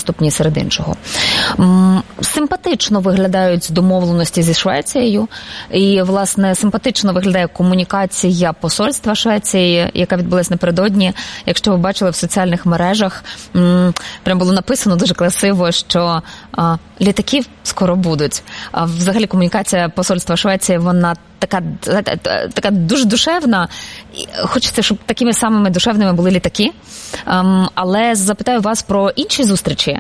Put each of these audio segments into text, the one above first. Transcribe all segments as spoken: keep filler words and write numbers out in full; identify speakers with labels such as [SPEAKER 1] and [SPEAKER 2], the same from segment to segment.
[SPEAKER 1] доступні серед іншого. Симпатично виглядають домовленості зі Швецією, і, власне, симпатично виглядає комунікація посольства Швеції, яка відбулась напередодні. Якщо ви бачили в соціальних мережах, прям було написано дуже красиво, що а, літаків скоро будуть. А взагалі комунікація посольства Швеції, вона така, така дуже душевна. Хочеться, щоб такими самими душевними були літаки. Um, але запитаю вас про інші зустрічі,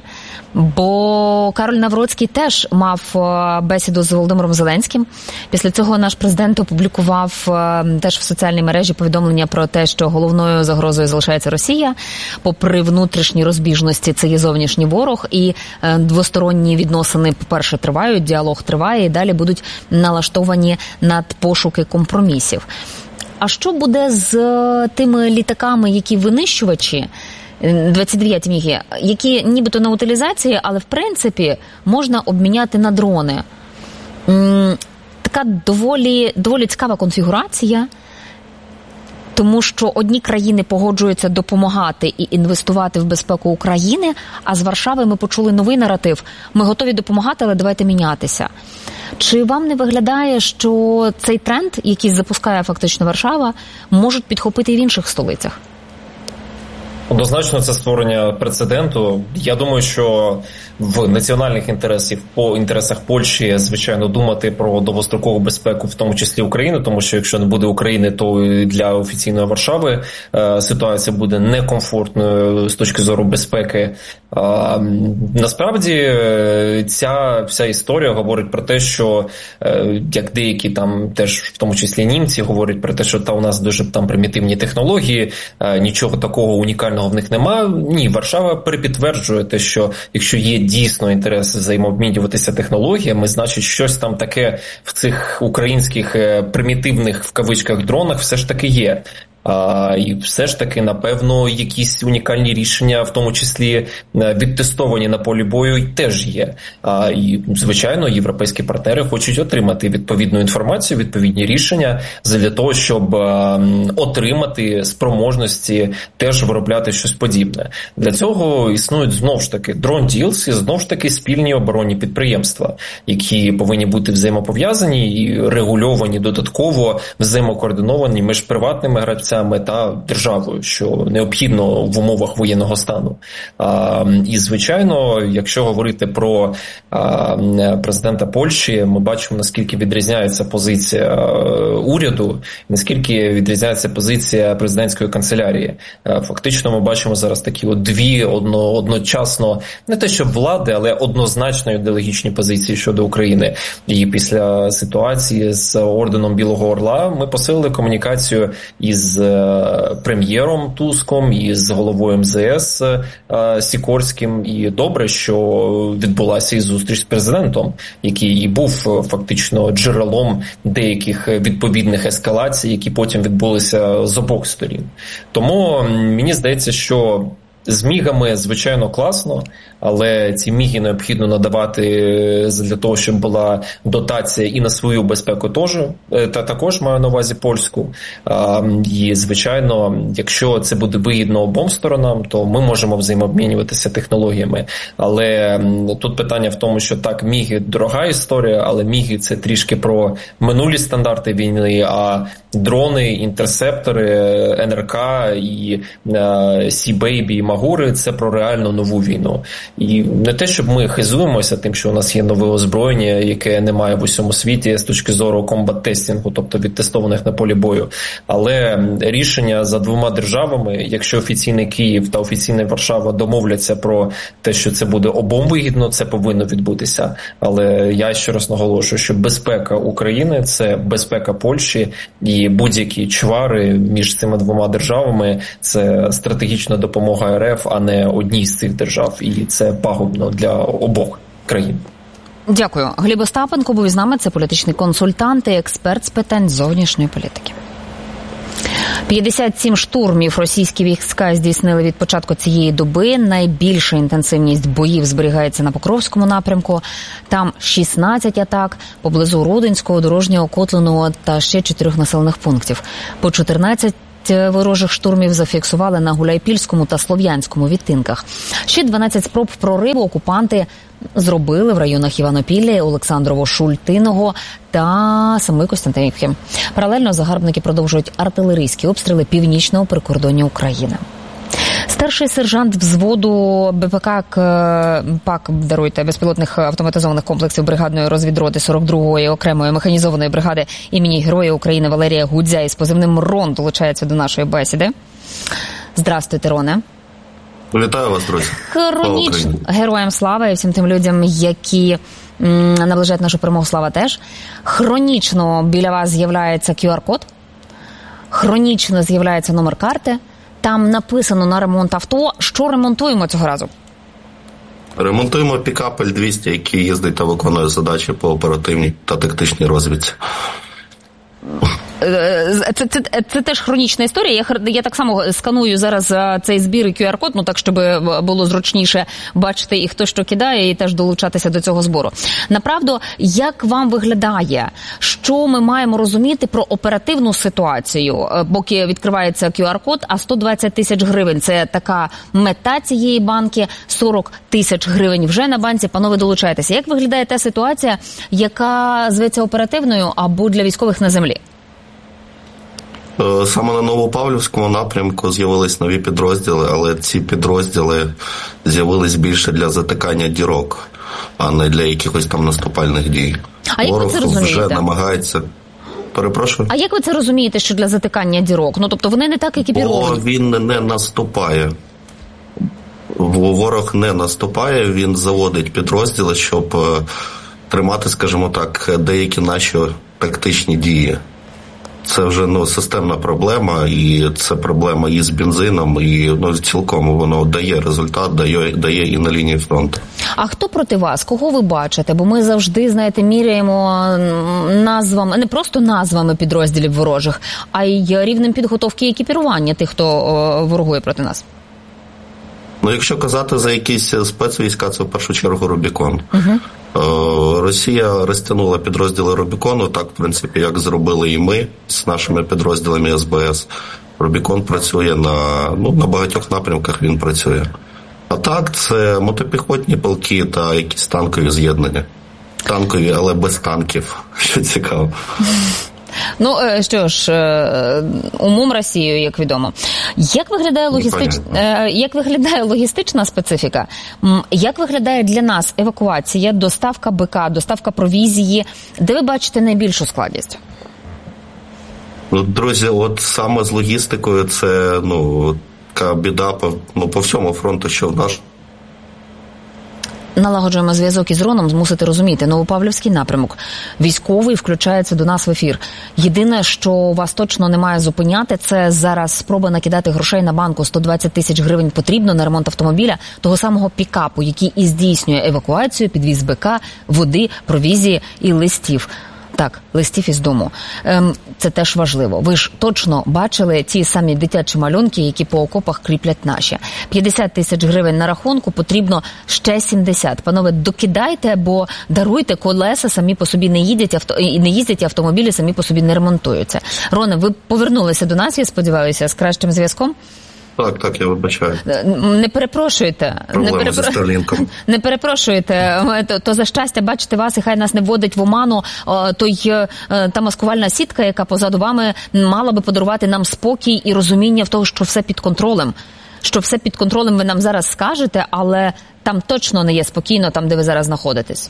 [SPEAKER 1] бо Кароль Навроцький теж мав бесіду з Володимиром Зеленським. Після цього наш президент опублікував uh, теж в соціальній мережі повідомлення про те, що головною загрозою залишається Росія. Попри внутрішні розбіжності, це є зовнішній ворог, і uh, двосторонні відносини, по-перше, тривають, діалог триває, і далі будуть налаштовані на пошуки компромісів. А що буде з тими літаками, які винищувачі, двадцять дев'ять міги, які нібито на утилізації, але в принципі можна обміняти на дрони? Така доволі, доволі цікава конфігурація, тому що одні країни погоджуються допомагати і інвестувати в безпеку України, а з Варшави ми почули новий наратив. Ми готові допомагати, але давайте мінятися. Чи вам не виглядає, що цей тренд, який запускає фактично Варшава, можуть підхопити і в інших столицях?
[SPEAKER 2] Однозначно, це створення прецеденту. Я думаю, що в національних інтересах, по інтересах Польщі, звичайно, думати про довгострокову безпеку, в тому числі України, тому що якщо не буде України, то для офіційної Варшави е, ситуація буде некомфортною з точки зору безпеки. Е, насправді, ця вся історія говорить про те, що, е, як деякі там теж, в тому числі німці, говорять про те, що та у нас дуже там примітивні технології, е, нічого такого унікального в них немає. Ні, Варшава перепідтверджує те, що якщо є дійсно інтерес взаємообмінюватися технологіями, значить щось там таке в цих українських примітивних в кавичках дронах все ж таки є. А, і все ж таки, напевно, якісь унікальні рішення, в тому числі відтестовані на полі бою, теж є. А, і, звичайно, європейські партнери хочуть отримати відповідну інформацію, відповідні рішення для того, щоб а, отримати спроможності теж виробляти щось подібне. Для цього існують, знову ж таки, Drone Deals і, знову ж таки, спільні оборонні підприємства, які повинні бути взаємопов'язані і регульовані додатково, взаємокоординовані між приватними гравцями та державою, що необхідно в умовах воєнного стану. А, і, звичайно, якщо говорити про а, президента Польщі, ми бачимо, наскільки відрізняється позиція уряду, наскільки відрізняється позиція президентської канцелярії. А, фактично, ми бачимо зараз такі от дві одно, одночасно, не те, що влади, але однозначно ідеологічні позиції щодо України. І після ситуації з орденом Білого Орла ми посилили комунікацію із прем'єром Туском і з головою ем зе ес Сікорським. І добре, що відбулася і зустріч з президентом, який і був фактично джерелом деяких відповідних ескалацій, які потім відбулися з обох сторін. Тому мені здається, що з мігами, звичайно, класно, але ці міги необхідно надавати для того, щоб була дотація і на свою безпеку теж, та також маю на увазі польську. І, звичайно, якщо це буде вигідно обом сторонам, то ми можемо взаємообмінюватися технологіями. Але тут питання в тому, що так, міги – дорога історія, але міги – це трішки про минулі стандарти війни, а дрони, інтерсептори, ен ер ка і Сі-Бейбі і Магури – це про реально нову війну. І не те, щоб ми хизуємося тим, що у нас є нове озброєння, яке немає в усьому світі з точки зору комбат-тестінгу, тобто відтестованих на полі бою, але рішення за двома державами, якщо офіційний Київ та офіційна Варшава домовляться про те, що це буде обом вигідно, це повинно відбутися. Але я ще раз наголошую, що безпека України – це безпека Польщі, і будь-які чвари між цими двома державами – це стратегічна допомога ер еф, а не одній з цих держав. І це пагубно для обох країн.
[SPEAKER 1] Дякую. Гліб Остапенко був із нами. Це політичний консультант і експерт з питань зовнішньої політики. п'ятдесят сім штурмів російські війська здійснили від початку цієї доби. Найбільша інтенсивність боїв зберігається на Покровському напрямку. Там шістнадцять атак поблизу Родинського, Дорожнього, Котлиного та ще чотирьох населених пунктів. По чотирнадцять Шість ворожих штурмів зафіксували на Гуляйпільському та Слов'янському відтинках. Ще дванадцять спроб прориву окупанти зробили в районах Іванопілля, Олександрово-Шультиного та самої Костянтинівки. Паралельно загарбники продовжують артилерійські обстріли північного прикордоння України. Старший сержант взводу БПК ПАК, даруйте, безпілотних автоматизованих комплексів бригадної розвідроти сорок другої окремої механізованої бригади імені Героя України Валерія Гудзя із позивним Рон долучається до нашої бесіди. Здрастуйте, Роне.
[SPEAKER 3] Вітаю вас, друзі.
[SPEAKER 1] Хронічно. Героям слава і всім тим людям, які м, наближають нашу перемогу, слава теж. Хронічно біля вас з'являється ку ар-код, хронічно з'являється номер карти. Там написано на ремонт авто. Що ремонтуємо цього разу?
[SPEAKER 3] Ремонтуємо пікап Ель двісті, який їздить та виконує задачі по оперативній та тактичній розвідці.
[SPEAKER 1] Це, це, це, це теж хронічна історія. Я, я так само сканую зараз цей збір і ку ар-код, ну так, щоб було зручніше бачити і хто що кидає, і теж долучатися до цього збору. Направду, як вам виглядає, що ми маємо розуміти про оперативну ситуацію, поки відкривається ку ар-код, а сто двадцять тисяч гривень – це така мета цієї банки, сорок тисяч гривень вже на банці, панове, долучайтеся. Як виглядає та ситуація, яка зветься оперативною або для військових на землі?
[SPEAKER 3] Саме на Новопавлівському напрямку з'явились нові підрозділи, але ці підрозділи з'явились більше для затикання дірок, а не для якихось там наступальних дій.
[SPEAKER 1] А як ви це розумієте?
[SPEAKER 3] Вже намагається... Перепрошую?
[SPEAKER 1] А як ви це розумієте, що для затикання дірок? Ну, тобто вони не так екіпіровані?
[SPEAKER 3] Бо він не наступає. Ворог не наступає, він заводить підрозділи, щоб тримати, скажімо так, деякі наші тактичні дії. Це вже ну, системна проблема, і це проблема і з бензином, і ну, цілком воно дає результат, дає, дає і на лінії фронту.
[SPEAKER 1] А хто проти вас? Кого ви бачите? Бо ми завжди, знаєте, міряємо назвами, не просто назвами підрозділів ворожих, а й рівнем підготовки і екіпірування тих, хто о, ворогує проти нас.
[SPEAKER 3] Ну, якщо казати за якісь спецвійська, це в першу чергу Рубікон. Угу. Росія розтягнула підрозділи Рубікону, так, в принципі, як зробили і ми з нашими підрозділами ес бе ес. Рубікон працює на, ну, на багатьох напрямках, він працює. А так, це мотопіхотні полки та якісь танкові з'єднання. Танкові, але без танків, що цікаво.
[SPEAKER 1] Ну, що ж, умом Росію, як відомо. Як виглядає логістич... як виглядає логістична специфіка? Як виглядає для нас евакуація, доставка БК, доставка провізії? Де ви бачите найбільшу складність?
[SPEAKER 3] Друзі, от саме з логістикою це, ну, така біда по, ну, по всьому фронту, що в наш...
[SPEAKER 1] Налагоджуємо зв'язок із Роном, змусите розуміти. Новопавлівський напрямок. Військовий включається до нас в ефір. Єдине, що вас точно не має зупиняти, це зараз спроба накидати грошей на банку. сто двадцять тисяч гривень потрібно на ремонт автомобіля, того самого пікапу, який і здійснює евакуацію, підвіз БК, води, провізії і листів. Так, листів із дому. Ем, це теж важливо. Ви ж точно бачили ті самі дитячі малюнки, які по окопах кріплять наші. п'ятдесят тисяч гривень на рахунку, потрібно ще сімдесят. Панове, докидайте, бо даруйте, колеса самі по собі не їздять, авто... і не їздять, автомобілі самі по собі не ремонтуються. Роне, ви повернулися до нас, я сподіваюся, з кращим зв'язком?
[SPEAKER 3] Так, так, я вибачаю.
[SPEAKER 1] Не перепрошуйте. Не, перепро... не перепрошуйте. То, то за щастя бачити вас, і хай нас не вводить в оману той, та маскувальна сітка, яка позаду вами мала би подарувати нам спокій і розуміння в того, що все під контролем. Що все під контролем ви нам зараз скажете, але там точно не є спокійно, там, де ви зараз знаходитесь.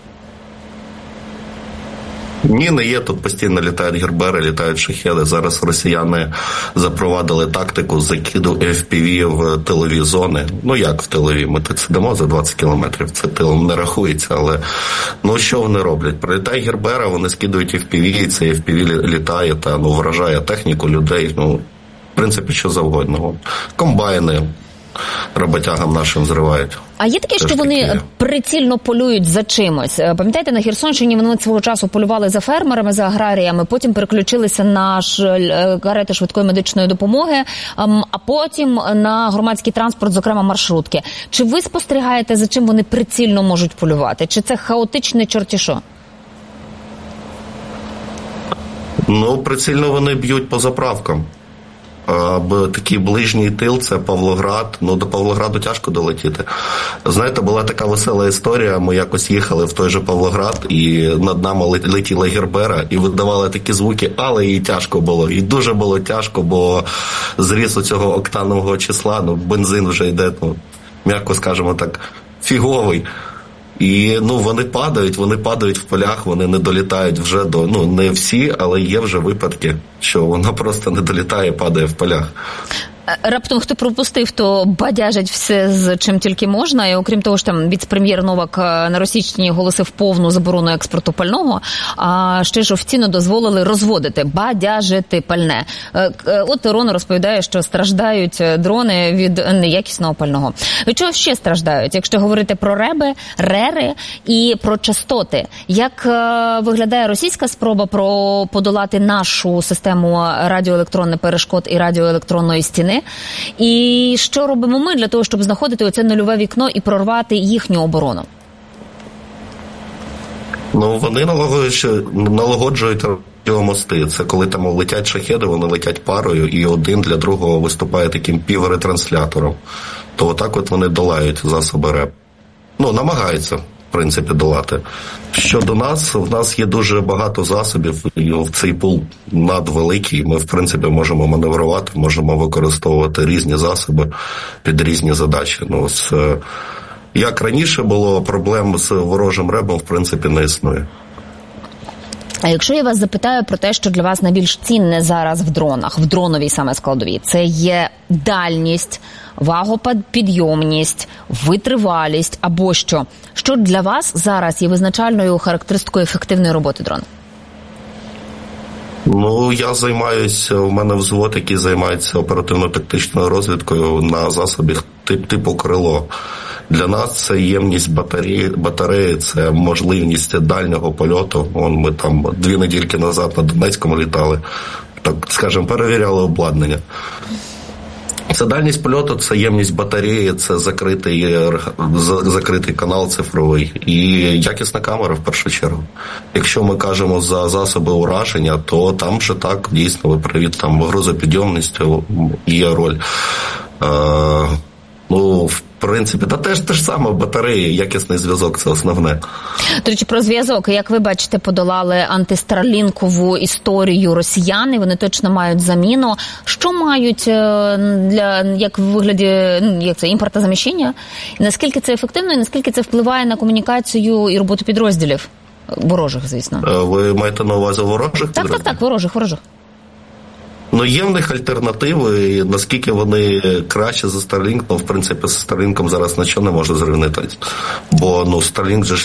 [SPEAKER 3] Ні, не є. Тут постійно літають гербери, літають шахеди. Зараз росіяни запровадили тактику закиду еф пі ві в тилові зони. Ну, як в тилові? Ми тут сидимо за двадцять кілометрів. Це тилом не рахується, але ну, що вони роблять? Прилітає гербера, вони скидують еф пі ві, і це еф пі ві літає та ну, вражає техніку, людей, ну, в принципі, що завгодно. Комбайни роботягам нашим зривають.
[SPEAKER 1] А є таке, що вони такі прицільно полюють за чимось? Пам'ятаєте, на Херсонщині вони свого часу полювали за фермерами, за аграріями, потім переключилися на карети швидкої медичної допомоги, а потім на громадський транспорт, зокрема маршрутки. Чи ви спостерігаєте, за чим вони прицільно можуть полювати? Чи це хаотичне чорті що?
[SPEAKER 3] Ну, прицільно вони б'ють по заправкам. Такий ближній тил – це Павлоград. Ну, до Павлограду тяжко долетіти. Знаєте, була така весела історія. Ми якось їхали в той же Павлоград, і над нами летіла Гербера, і видавали такі звуки, але їй тяжко було. І дуже було тяжко, бо зріс у цього октанового числа, ну, бензин вже йде, ну, м'яко скажемо так, фіговий. І, ну, вони падають, вони падають в полях, вони не долітають вже до, ну, не всі, але є вже випадки, що вона просто не долітає, падає в полях.
[SPEAKER 1] Раптом хто пропустив, то бадяжать все, з чим тільки можна. І окрім того, що там віце-прем'єр Новак на Російщині оголосив повну заборону експорту пального, а ще ж офіційно дозволили розводити, бадяжити пальне. От Рона розповідає, що страждають дрони від неякісного пального. Від чого ще страждають? Якщо говорити про реби, рери і про частоти. Як виглядає російська спроба про подолати нашу систему радіоелектронних перешкод і радіоелектронної стіни? І що робимо ми для того, щоб знаходити оце нульове вікно і прорвати їхню оборону?
[SPEAKER 3] Ну, вони налагоджують, налагоджують радіомости. Це коли там летять шахеди, вони летять парою, і один для другого виступає таким півретранслятором. То отак от вони долають засоби РЕП. Ну, намагаються, в принципі, долати. Щодо нас, в нас є дуже багато засобів, і в цей пул надвеликий. Ми, в принципі, можемо маневрувати, можемо використовувати різні засоби під різні задачі. Ну, ось, як раніше було, проблем з ворожим ребом, в принципі, не існує.
[SPEAKER 1] А якщо я вас запитаю про те, що для вас найбільш цінне зараз в дронах, в дроновій саме складовій, це є дальність, вагопідйомність, витривалість або що? Що для вас зараз є визначальною характеристикою ефективної роботи дрона?
[SPEAKER 3] Ну, я займаюся, у мене взвод, який займається оперативно-тактичною розвідкою на засобах тип, типу крило. Для нас це ємність батареї, батареї, це можливість дальнього польоту. Вон ми там дві недільки назад на Донецькому літали, так, скажімо, перевіряли обладнання. Це дальність польоту, це ємність батареї, це закритий, закритий канал цифровий і якісна камера в першу чергу. Якщо ми кажемо за засоби ураження, то там же так, дійсно, ви привіт, там грузопідйомністю є роль. Е, ну, в принципі, та теж те ж саме батареї, якісний зв'язок – це основне.
[SPEAKER 1] До речі, про зв'язок. Як ви бачите, подолали антистарлінкову історію росіяни, вони точно мають заміну. Що мають для, як в вигляді, як це, імпортозаміщення? Наскільки це ефективно і наскільки це впливає на комунікацію і роботу підрозділів? Ворожих, звісно.
[SPEAKER 3] Ви маєте на увазі ворожих підрозділів?
[SPEAKER 1] Так, так, так, ворожих, ворожих.
[SPEAKER 3] Ну, є в них альтернативи, і наскільки вони краще за Starlink, ну, в принципі, з Starlink зараз нічого не може зрівнятися. Бо, ну, Starlink же ж...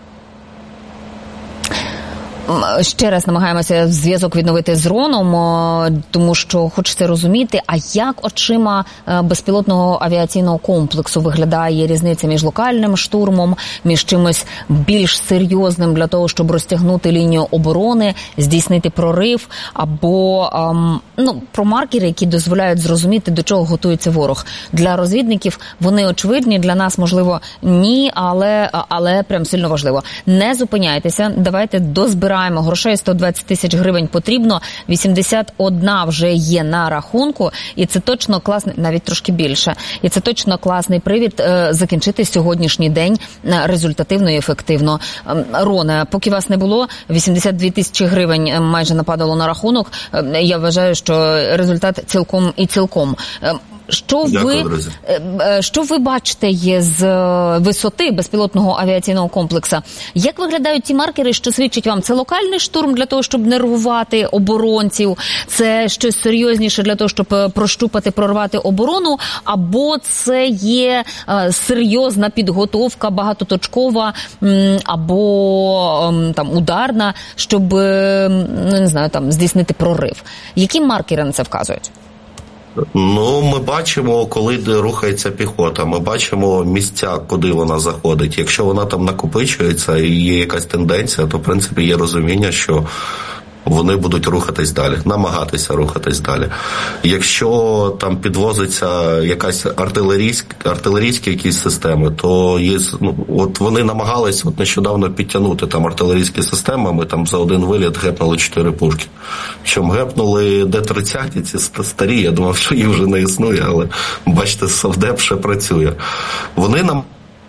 [SPEAKER 1] Ще раз намагаємося зв'язок відновити з Роном, тому що хочеться розуміти, а як очима безпілотного авіаційного комплексу виглядає різниця між локальним штурмом, між чимось більш серйозним для того, щоб розтягнути лінію оборони, здійснити прорив, або ем, ну, про маркери, які дозволяють зрозуміти, до чого готується ворог. Для розвідників вони очевидні, для нас, можливо, ні, але, але прям сильно важливо. Не зупиняйтеся, давайте дозбираємо грошей, сто двадцять тисяч гривень потрібно, вісімдесят один вже є на рахунку, і це точно класний, навіть трошки більше, і це точно класний привід е, закінчити сьогоднішній день результативно і ефективно. Е, Роне, поки вас не було, вісімдесят дві тисячі гривень майже нападало на рахунок, е, я вважаю, що результат цілком і цілком. Е, Що
[SPEAKER 3] Дякую,
[SPEAKER 1] ви,
[SPEAKER 3] друзі.
[SPEAKER 1] що ви бачите є з висоти безпілотного авіаційного комплексу? Як виглядають ті маркери, що свідчать вам? Це локальний штурм для того, щоб нервувати оборонців? Це щось серйозніше для того, щоб прощупати, прорвати оборону? Або це є серйозна підготовка, багатоточкова або там ударна, щоб, ну, не знаю, там здійснити прорив? Які маркери на це вказують?
[SPEAKER 3] Ну, ми бачимо, коли рухається піхота, ми бачимо місця, куди вона заходить. Якщо вона там накопичується і є якась тенденція, то, в принципі, є розуміння, що вони будуть рухатись далі, намагатися рухатись далі. Якщо там підвозиться якась артилерійська, артилерійські якісь системи, то є, ну, от вони намагались от нещодавно підтягнути там артилерійські системи, ми там за один виліт гепнули чотири пушки. Чому гепнули Д тридцять, ці старі, я думав, що їх вже не існує, але бачите, Совдеп ще працює. Вони нам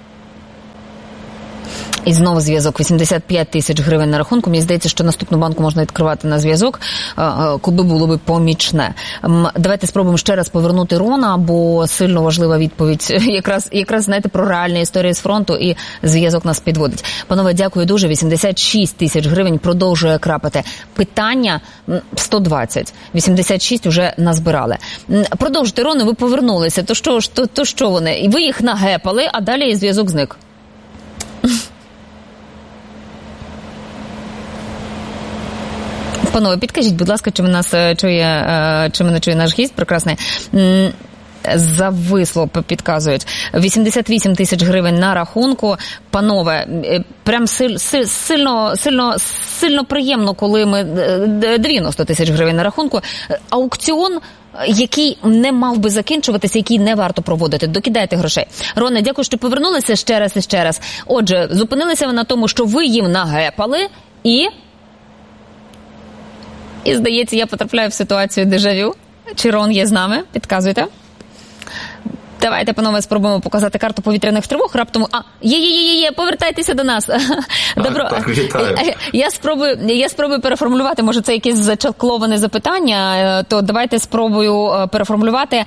[SPEAKER 1] І знову зв'язок. вісімдесят п'ять тисяч гривень на рахунку. Мені здається, що наступну банку можна відкривати на зв'язок, коли було би помічне. Давайте спробуємо ще раз повернути Рона, бо сильно важлива відповідь. Якраз, якраз знаєте, про реальні історії з фронту, і зв'язок нас підводить. Панове, дякую дуже. вісімдесят шість тисяч гривень продовжує крапати. Питання сто двадцять. вісімдесят шість вже назбирали. Продовжуйте, Роне, ви повернулися. То що, то, то що вони? І ви їх нагепали, а далі зв'язок зник. Панове, підкажіть, будь ласка, чи нас чує, чи мене чує наш гість прекрасний. Зависло, підказують. вісімдесят вісім тисяч гривень на рахунку. Панове, прям сильно, сильно, сильно, сильно приємно, коли ми дев'яносто тисяч гривень на рахунку. Аукціон, який не мав би закінчуватися, який не варто проводити. Докидайте грошей. Роне, дякую, що повернулися ще раз і ще раз. Отже, зупинилися ви на тому, що ви їм нагепали і... І, здається, я потрапляю в ситуацію дежавю. Чи Рон є з нами? Підказуйте. Давайте, панове, спробуємо показати карту повітряних тривог. Раптом... А, є-є-є-є, повертайтеся до нас. Добро.
[SPEAKER 3] Так, вітаю.
[SPEAKER 1] Я спробую, я спробую переформулювати, може це якесь зачакловане запитання, то давайте спробую переформулювати.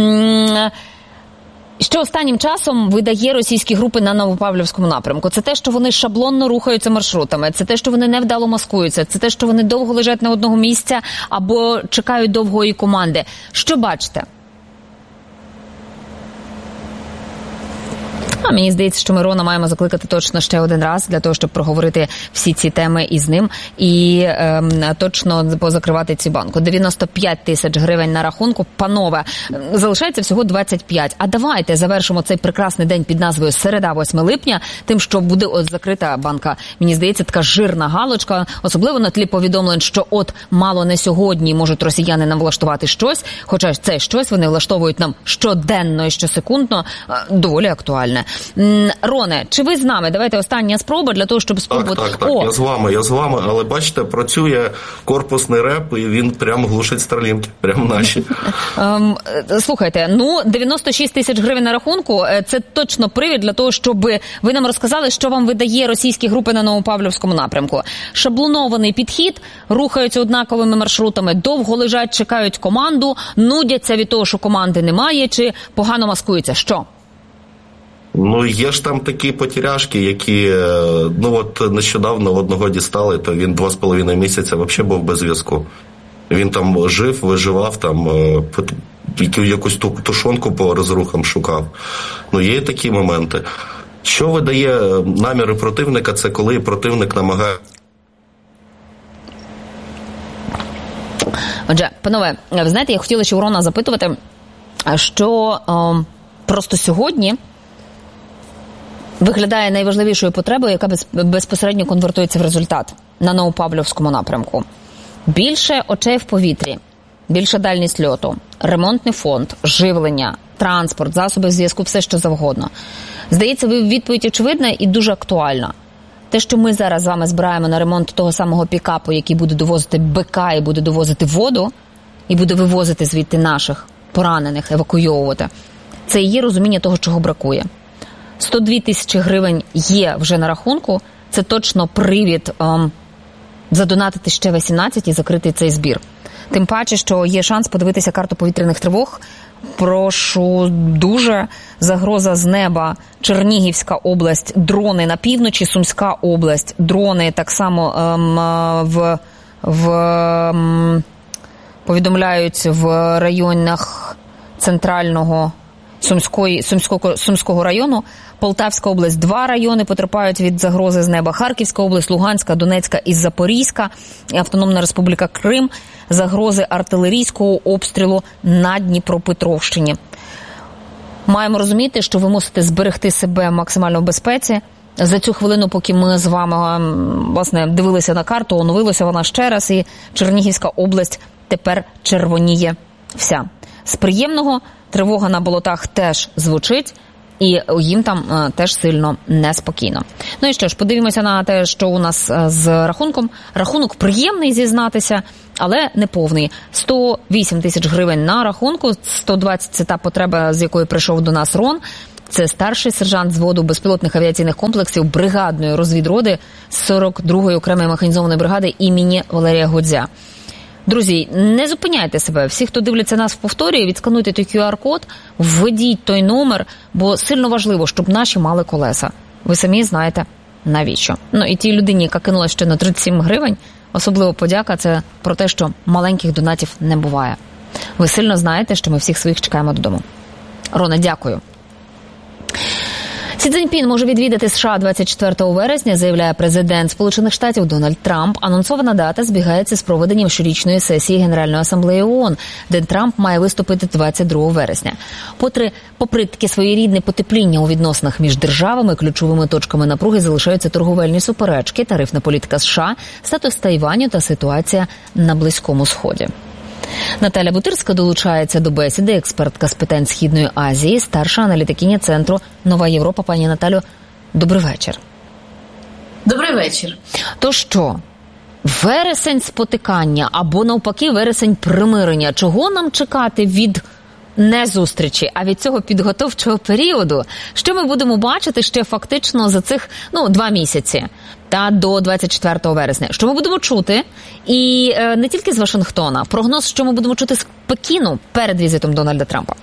[SPEAKER 1] Що останнім часом видає російські групи на Новопавлівському напрямку? Це те, що вони шаблонно рухаються маршрутами, це те, що вони невдало маскуються, це те, що вони довго лежать на одного місця або чекають довгої команди. Що бачите? А мені здається, що ми Рона маємо закликати точно ще один раз для того, щоб проговорити всі ці теми із ним і ем, точно позакривати ці банку. дев'яносто п'ять тисяч гривень на рахунку. Панове, залишається всього двадцять п'ять. А давайте завершимо цей прекрасний день під назвою Середа, восьме липня, тим, що буде от закрита банка. Мені здається, така жирна галочка, особливо на тлі повідомлень, що от мало не сьогодні можуть росіяни нам влаштувати щось, хоча це щось вони влаштовують нам щоденно і щосекундно, доволі актуальне. Роне, чи ви з нами? Давайте остання спроба для того, щоб спробувати...
[SPEAKER 3] Так, так, так,
[SPEAKER 1] О!
[SPEAKER 3] я з вами, я з вами, але бачите, працює корпусний реп, і він прям глушить Старлінки, прям наші.
[SPEAKER 1] Ем, слухайте, ну, дев'яносто шість тисяч гривень на рахунку, це точно привід для того, щоб ви нам розказали, що вам видає російські групи на Новопавлівському напрямку. Шаблонований підхід, рухаються однаковими маршрутами, довго лежать, чекають команду, нудяться від того, що команди немає, чи погано маскуються. Що?
[SPEAKER 3] Ну, є ж там такі потеряшки, які, ну от нещодавно одного дістали, то він два з половиною місяця взагалі був без зв'язку. Він там жив, виживав, там якусь тушонку по розрухам шукав. Ну, є такі моменти. Що видає наміри противника, це коли противник намагає...
[SPEAKER 1] Отже, панове, ви знаєте, я хотіла ще у Рона запитувати, що о, просто сьогодні виглядає найважливішою потребою, яка безпосередньо конвертується в результат на Новопавлівському напрямку. Більше очей в повітрі, більша дальність льоту, ремонтний фонд, живлення, транспорт, засоби зв'язку, все що завгодно. Здається, відповідь очевидна і дуже актуальна. Те, що ми зараз з вами збираємо на ремонт того самого пікапу, який буде довозити БК і буде довозити воду, і буде вивозити звідти наших поранених, евакуйовувати, це і є розуміння того, чого бракує. сто дві тисячі гривень є вже на рахунку, це точно привід ем, задонатити ще вісімнадцять і закрити цей збір. Тим паче, що є шанс подивитися карту повітряних тривог. Прошу дуже, загроза з неба, Чернігівська область, дрони на півночі, Сумська область, дрони так само ем, в, в ем, повідомляють в районах центрального Сумської, Сумського, Сумського району, Полтавська область, два райони потерпають від загрози з неба, Харківська область, Луганська, Донецька і Запорізька, Автономна Республіка Крим, загрози артилерійського обстрілу на Дніпропетровщині. Маємо розуміти, що ви мусите зберегти себе максимально в безпеці, за цю хвилину, поки ми з вами, власне, дивилися на карту, оновилася вона ще раз, і Чернігівська область тепер червоніє вся. З приємного тривога на болотах теж звучить, і їм там е, теж сильно неспокійно. Ну і що ж, подивимося на те, що у нас з рахунком. Рахунок приємний, зізнатися, але не повний. сто вісім тисяч гривень на рахунку, сто двадцять – це та потреба, з якої прийшов до нас Рон. Це старший сержант взводу безпілотних авіаційних комплексів бригадної розвідроти сорок другої окремої механізованої бригади імені Валерія Годзя. Друзі, не зупиняйте себе. Всі, хто дивляться нас в повторі, відскануйте той ку ар-код, введіть той номер, бо сильно важливо, щоб наші мали колеса. Ви самі знаєте, навіщо. Ну і тій людині, яка кинула ще на тридцять сім гривень, особливо подяка, це про те, що маленьких донатів не буває. Ви сильно знаєте, що ми всіх своїх чекаємо додому. Рона, дякую. Сі Цзіньпін може відвідати США двадцять четвертого вересня, заявляє президент Сполучених Штатів Дональд Трамп. Анонсована дата збігається з проведенням щорічної сесії Генеральної асамблеї ООН, де Трамп має виступити двадцять другого вересня. Попри, попри таке своєрідне потепління у відносинах між державами, ключовими точками напруги залишаються торговельні суперечки, тарифна політика США, статус Тайваню та ситуація на Близькому Сході. Наталя Бутирська долучається до бесіди, експертка з питань Східної Азії, старша аналітикиня центру «Нова Європа». Пані Наталю, добрий вечір.
[SPEAKER 4] Добрий вечір.
[SPEAKER 1] То що, вересень спотикання або навпаки вересень примирення? Чого нам чекати від не зустрічі, а від цього підготовчого періоду? Що ми будемо бачити ще фактично за цих, ну, два місяці та до двадцять четвертого вересня? Що ми будемо чути? І е, не тільки з Вашингтона. Прогноз, що ми будемо чути з Пекіну перед візитом Дональда Трампа.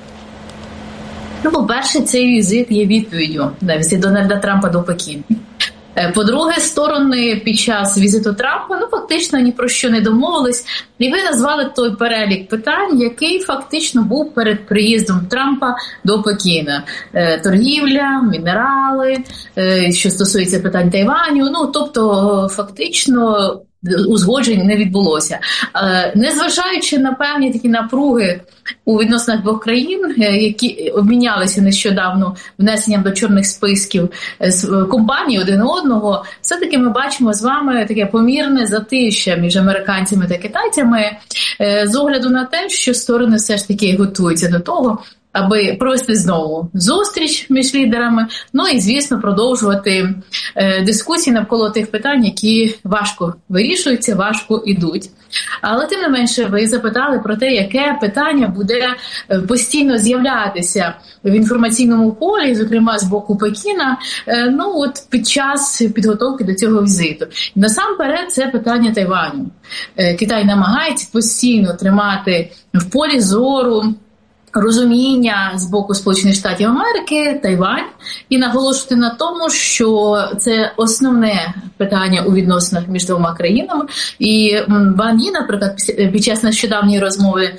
[SPEAKER 4] Ну, по-перше, цей візит є відповіддю на візит Дональда Трампа до Пекіну. По-друге, сторони під час візиту Трампа, ну, фактично ні про що не домовились. І ви назвали той перелік питань, який фактично був перед приїздом Трампа до Пекіна. Торгівля, мінерали, що стосується питань Тайваню. Ну, тобто, фактично, узгоджень не відбулося. Незважаючи на певні такі напруги у відносинах двох країн, які обмінялися нещодавно внесенням до чорних списків компаній один одного, все-таки ми бачимо з вами таке помірне затища між американцями та китайцями з огляду на те, що сторони все ж таки готуються до того, аби провести знову зустріч між лідерами, ну і, звісно, продовжувати е, дискусії навколо тих питань, які важко вирішуються, важко йдуть. Але, тим не менше, ви запитали про те, яке питання буде постійно з'являтися в інформаційному полі, зокрема з боку Пекіна, е, ну от під час підготовки до цього візиту. Насамперед, це питання Тайваню. Е, Китай намагається постійно тримати в полі зору розуміння з боку Сполучених Штатів Америки, Тайвань, і наголошувати на тому, що це основне питання у відносинах між двома країнами. І Ван Ї, наприклад, під час нещодавньої розмови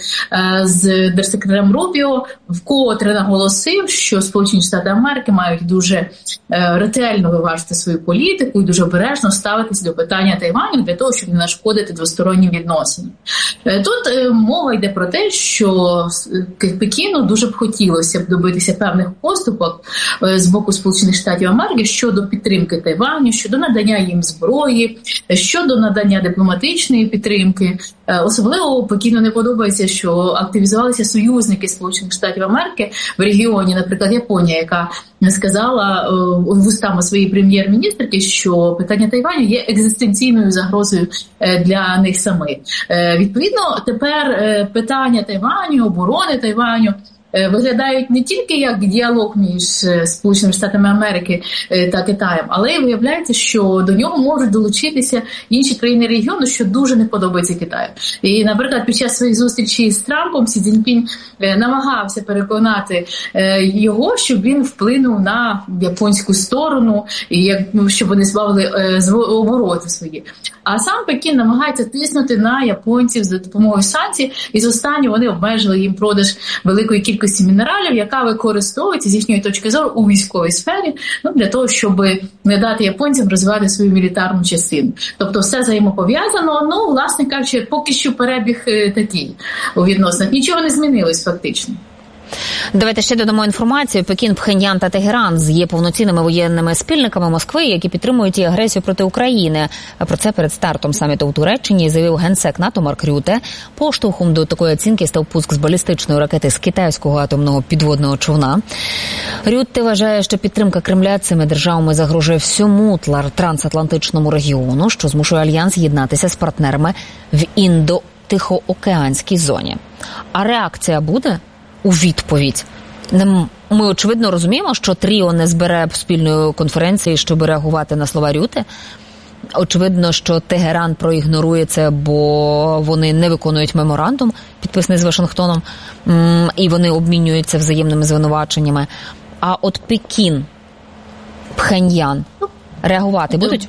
[SPEAKER 4] з держсекретарем Рубіо вкотре наголосив, що Сполучені Штати Америки мають дуже ретельно виважити свою політику і дуже обережно ставитись до питання Тайваню для того, щоб не нашкодити двостороннім відносинам. Тут мова йде про те, що Пекіну дуже б хотілося б добитися певних поступок з боку Сполучених Штатів Америки щодо підтримки Тайваню, щодо надання їм зброї, щодо надання дипломатичної підтримки. Особливо Пекіну не подобається, що активізувалися союзники Сполучених Штатів Америки в регіоні, наприклад, Японія, яка сказала вустами своєї прем'єр-міністрки, що питання Тайваню є екзистенційною загрозою для них самих. Відповідно, тепер питання Тайваню, оборони Тайваню виглядають не тільки як діалог між Сполученими Штатами Америки та Китаєм, але й виявляється, що до нього можуть долучитися інші країни регіону, що дуже не подобається Китаю. І, наприклад, під час своїх зустрічей з Трампом Сі Цзіньпін намагався переконати його, щоб він вплинув на японську сторону, і щоб вони збавили обороти свої. А сам Пекін намагається тиснути на японців за допомогою санкцій, і з останнього вони обмежили їм продаж великої кількості мінералів, яка використовується з їхньої точки зору у військовій сфері, ну, для того, щоб не дати японцям розвивати свою мілітарну частину. Тобто все взаємопов'язано, ну, власне кажучи, поки що перебіг такий у відносинах. Нічого не змінилось фактично.
[SPEAKER 1] Давайте ще додамо інформацію. Пекін, Пхеньян та Тегеран є повноцінними воєнними спільниками Москви, які підтримують і агресію проти України. Про це перед стартом саміту у Туреччині заявив генсек НАТО Марк Рюте. Поштовхом до такої оцінки став пуск з балістичної ракети з китайського атомного підводного човна. Рюте вважає, що підтримка Кремля цими державами загрожує всьому трансатлантичному регіону, що змушує Альянс єднатися з партнерами в Індо-Тихоокеанській зоні. А реакція буде у відповідь? Ми, очевидно, розуміємо, що Тріо не збере спільної конференції, щоб реагувати на слова Рюте. Очевидно, що Тегеран проігнорує це, бо вони не виконують меморандум, підписаний з Вашингтоном, і вони обмінюються взаємними звинуваченнями. А от Пекін, Пхеньян реагувати будуть?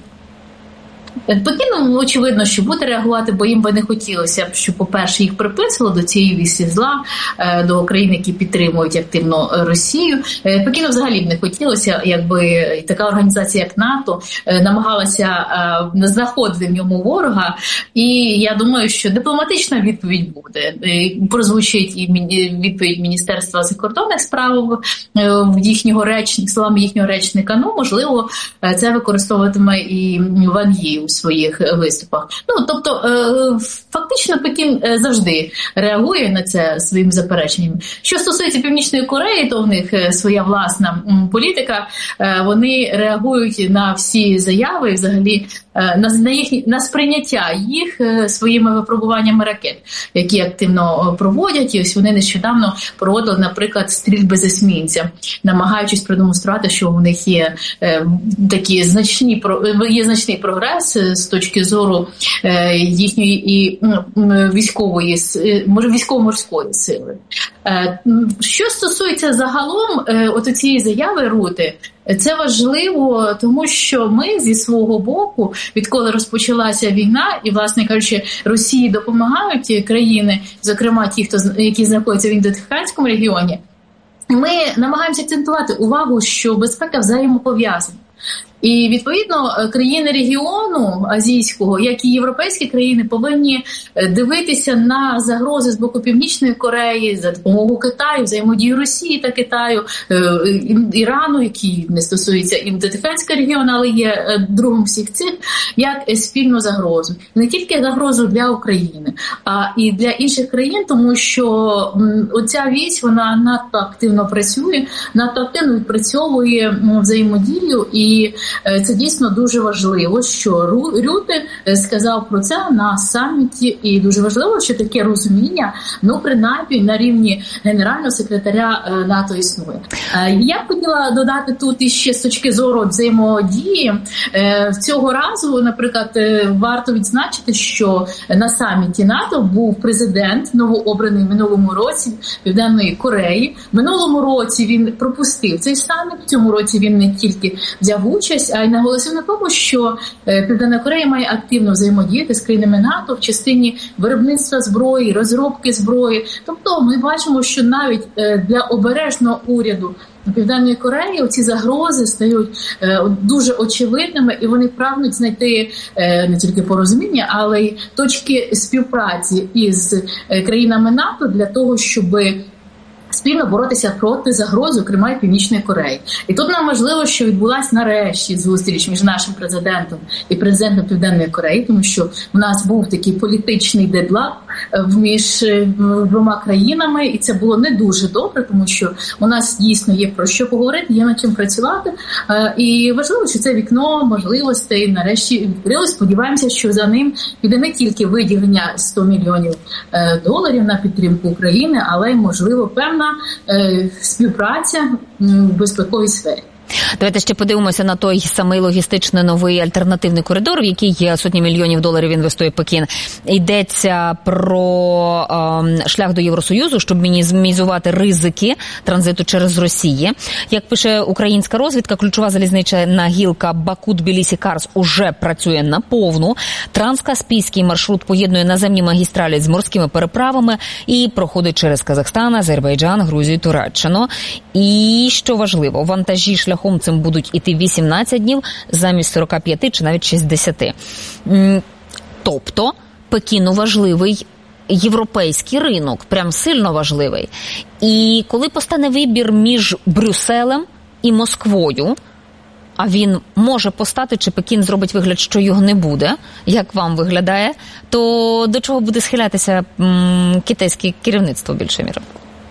[SPEAKER 4] Пекіну, очевидно, що буде реагувати, бо їм би не хотілося б, щоб, по-перше, їх приписувало до цієї вісі зла, до країн, які підтримують активно Росію. Пекіну взагалі б не хотілося, якби така організація, як НАТО, намагалася знаходити в ньому ворога. І я думаю, що дипломатична відповідь буде. Прозвучить і відповідь Міністерства закордонних справ в їхнього речника, словами їхнього речника. Ну, можливо, це використовуватиме і Ван Ї у своїх виступах. Ну, тобто, фактично, Пекін завжди реагує на це своїм запереченням. Що стосується Північної Кореї, то в них своя власна політика. Вони реагують на всі заяви, взагалі, на, на, їхні, на сприйняття їх своїми випробуваннями ракет, які активно проводять. І ось вони нещодавно проводили, наприклад, стрільби з есмінця, намагаючись продемонструвати, що у них є такі значні, є значний прогрес з точки зору їхньої і військової, може, військово-морської сили. Що стосується загалом от цієї заяви Рюте, це важливо, тому що ми зі свого боку, відколи розпочалася війна, і, власне кажучи, Росії допомагають країни, зокрема ті, хто які знаходяться в Індотихоокеанському регіоні, ми намагаємося акцентувати увагу, що безпека взаємопов'язана. І, відповідно, країни регіону азійського, як і європейські країни, повинні дивитися на загрози з боку Північної Кореї, за допомогою Китаю, взаємодії Росії та Китаю, Ірану, який не стосується Індотихоокеанського регіону, але є другом всіх цих, як спільну загрозу. Не тільки загрозу для України, а і для інших країн, тому що оця вісь, вона надто активно працює, надто активно відпрацьовує взаємодію, і це дійсно дуже важливо, що Рюте сказав про це на саміті, і дуже важливо, що таке розуміння, ну, принаймні, на рівні генерального секретаря НАТО існує. Я б хотіла додати тут іще з точки зору взаємодії. Цього разу, наприклад, варто відзначити, що на саміті НАТО був президент, новообраний в минулому році Південної Кореї. В минулому році він пропустив цей саміт, в цьому році він не тільки взяв участь, а й наголосив на тому, що Південна Корея має активно взаємодіяти з країнами НАТО в частині виробництва зброї, розробки зброї. Тобто ми бачимо, що навіть для обережного уряду Південної Кореї оці загрози стають дуже очевидними, і вони прагнуть знайти не тільки порозуміння, але й точки співпраці із країнами НАТО для того, щоби спільно боротися проти загрози, зокрема і Північної Кореї. І тут нам важливо, що відбулася нарешті зустріч між нашим президентом і президентом Південної Кореї, тому що у нас був такий політичний дедлак між двома країнами, і це було не дуже добре, тому що у нас дійсно є про що поговорити, є над чим працювати. І важливо, що це вікно можливостей нарешті відкрилось. Сподіваємося, що за ним піде не тільки виділення сто мільйонів доларів на підтримку України, але й, можливо, певна співпраця в безпековій сфері.
[SPEAKER 1] Давайте ще подивимося на той самий логістичний новий альтернативний коридор, в який сотні мільйонів доларів інвестує Пекін. Йдеться про е, шлях до Євросоюзу, щоб мінімізувати ризики транзиту через Росію. Як пише українська розвідка, ключова залізнична гілка Баку-Тбілісі-Карс уже працює наповну. Транскаспійський маршрут поєднує наземні магістралі з морськими переправами і проходить через Казахстан, Азербайджан, Грузію, Туреччину. І, що важливо, вантажі шляхом цим будуть іти вісімнадцять днів замість сорок п'ять чи навіть шістдесят. Тобто Пекіну важливий європейський ринок, прям сильно важливий. І коли постане вибір між Брюсселем і Москвою, а він може постати, чи Пекін зробить вигляд, що його не буде, як вам виглядає, то до чого буде схилятися м, китайське керівництво більшою мірою?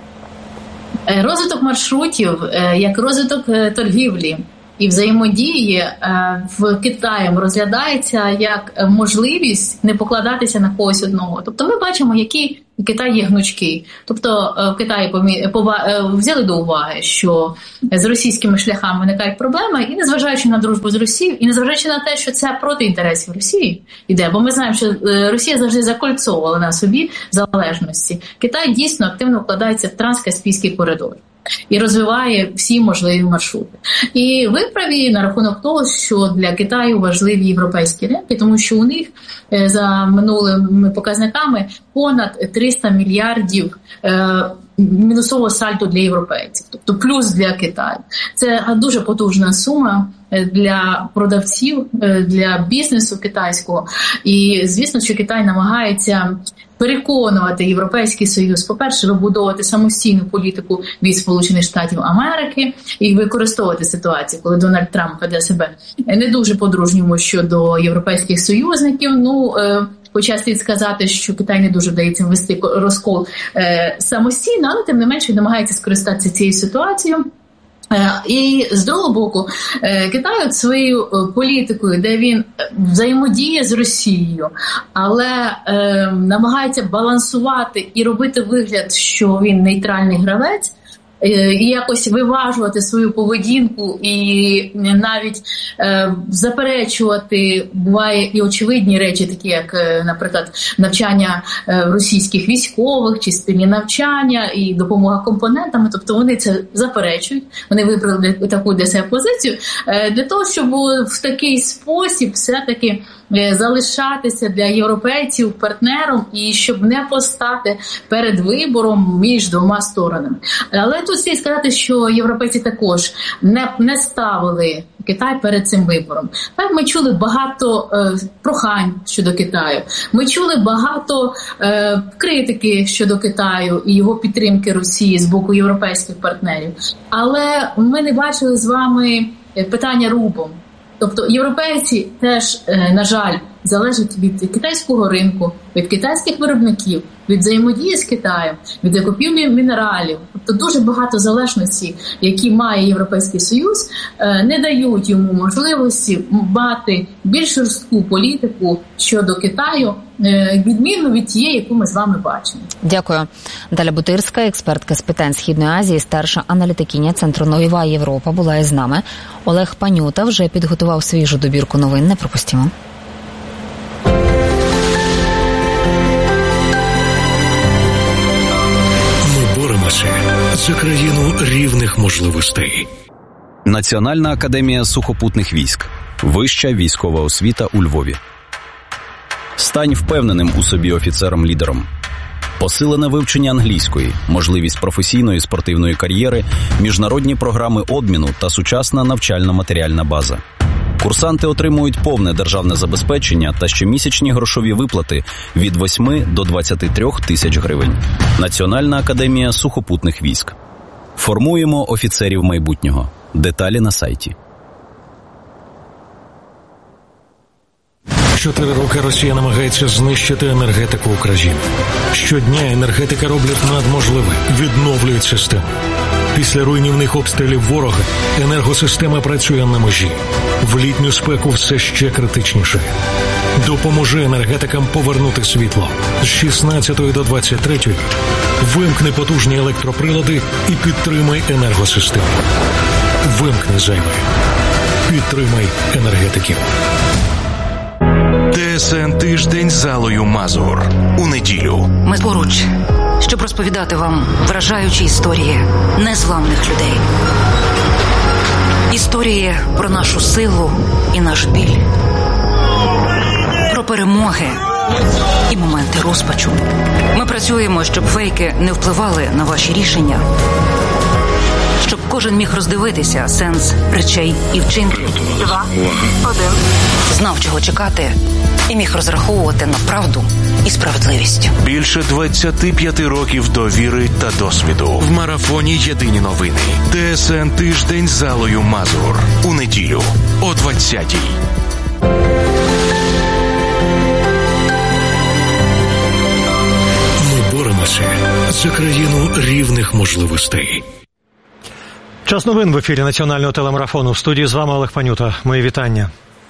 [SPEAKER 4] Розвиток маршрутів, як розвиток торгівлі і взаємодії в Китаї розглядається як можливість не покладатися на когось одного. Тобто ми бачимо, який Китай є гнучкий. Тобто в Китаї взяли до уваги, що з російськими шляхами виникають проблеми, і незважаючи на дружбу з Росією, і незважаючи на те, що це проти інтересів Росії йде, бо ми знаємо, що Росія завжди закольцовувала на собі залежності. Китай дійсно активно вкладається в транскаспійський коридор і розвиває всі можливі маршрути. І ви праві на рахунок того, що для Китаю важливі європейські ринки, тому що у них за минулими показниками понад триста мільярдів е, мінусового сальдо для європейців, тобто плюс для Китаю. Це дуже потужна сума для продавців, для бізнесу китайського. І, звісно, що Китай намагається переконувати Європейський Союз, по-перше, вибудовувати самостійну політику від Сполучених Штатів Америки і використовувати ситуацію, коли Дональд Трамп веде себе не дуже по-дружньому щодо європейських союзників. Ну, хоча слід сказати, що Китай не дуже вдається ввести розкол е, самостійно, але тим не менше він намагається скористатися цією ситуацією. І з другого боку, Китай от своєю політикою, де він взаємодіє з Росією, але е, намагається балансувати і робити вигляд, що він нейтральний гравець, і якось виважувати свою поведінку і навіть е, заперечувати, буває і очевидні речі, такі як, е, наприклад, навчання е, російських військових, чи спільні навчання і допомога компонентами, тобто вони це заперечують, вони вибрали таку для себе позицію, е, для того, щоб в такий спосіб все-таки е, залишатися для європейців партнером і щоб не постати перед вибором між двома сторонами. Але тут слід сказати, що європейці також не, не ставили Китай перед цим вибором. Так, ми чули багато е, прохань щодо Китаю. Ми чули багато е, критики щодо Китаю і його підтримки Росії з боку європейських партнерів. Але ми не бачили з вами питання рубом. Тобто європейці теж, е, на жаль, залежать від китайського ринку, від китайських виробників, від взаємодії з Китаєм, від закупівлі мінералів. Тобто дуже багато залежностей, які має Європейський Союз, не дають йому можливості мати більш жорстку політику щодо Китаю, відмінно від тієї, яку ми з вами бачимо.
[SPEAKER 1] Дякую. Дар'я Бутирська, експертка з питань Східної Азії, старша аналітикиня Центру «Нова Європа» була із нами. Олег Панюта вже підготував свіжу добірку новин. Не пропустимо.
[SPEAKER 5] За країну рівних можливостей.
[SPEAKER 6] Національна академія сухопутних військ. Вища військова освіта у Львові. Стань впевненим у собі офіцером-лідером. Посилене вивчення англійської, можливість професійної спортивної кар'єри, міжнародні програми обміну та сучасна навчально-матеріальна база. Курсанти отримують повне державне забезпечення та щомісячні грошові виплати від восьми до двадцяти трьох тисяч гривень. Національна академія сухопутних військ. Формуємо офіцерів майбутнього. Деталі на сайті.
[SPEAKER 5] Чотири роки Росія намагається знищити енергетику України. Щодня енергетика роблять надможливе, відновлюють систему. Після руйнівних обстрілів ворога енергосистема працює на межі. В літню спеку все ще критичніше. Допоможи енергетикам повернути світло. З шістнадцятої до двадцять третьої вимкни потужні електроприлади і підтримай енергосистему. Вимкни зайве. Підтримай енергетиків.
[SPEAKER 7] ТСН «Тиждень» з Аллою Мазур. У неділю.
[SPEAKER 8] Ми поруч, щоб розповідати вам вражаючі історії незламних людей. Історії про нашу силу і наш біль. Про перемоги і моменти розпачу. Ми працюємо, щоб фейки не впливали на ваші рішення. Щоб кожен міг роздивитися сенс речей і вчинків. Два, один. Знав, чого чекати і міг розраховувати на правду і справедливість.
[SPEAKER 7] Більше двадцять п'ять років довіри та досвіду. В марафоні «Єдині новини». ТСН «Тиждень» з Аллою Мазур. У неділю о двадцятій.
[SPEAKER 5] Ми боремося за країну рівних можливостей.
[SPEAKER 9] Час новин в ефірі національного телемарафону. В студії з вами Олег Панюта. Мої вітання.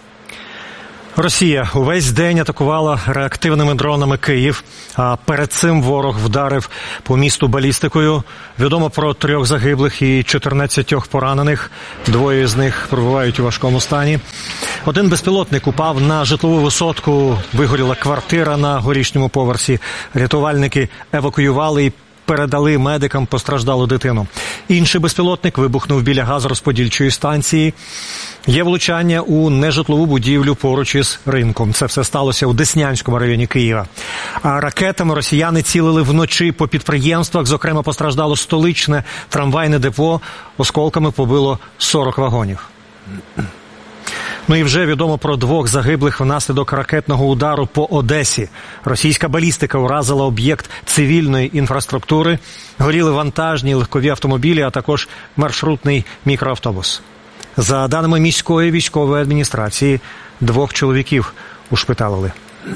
[SPEAKER 9] Росія увесь день атакувала реактивними дронами Київ, а перед цим ворог вдарив по місту балістикою. Відомо про трьох загиблих і чотирнадцятьох поранених. Двоє з них перебувають у важкому стані. Один безпілотник упав на житлову висотку, вигоріла квартира на горішньому поверсі. Рятувальники евакуювали і передали медикам постраждалу дитину. Інший безпілотник вибухнув біля газорозподільчої станції. Є влучання у нежитлову будівлю поруч із ринком. Це все сталося у Деснянському районі Києва. А ракетами росіяни цілили вночі по підприємствах. Зокрема, постраждало столичне трамвайне депо. Осколками побило сорок вагонів. Ну і вже відомо про двох загиблих внаслідок ракетного удару по Одесі. Російська балістика уразила об'єкт цивільної інфраструктури. Горіли вантажні легкові автомобілі, а також маршрутний мікроавтобус. За даними міської військової адміністрації, двох чоловіків ушпиталили.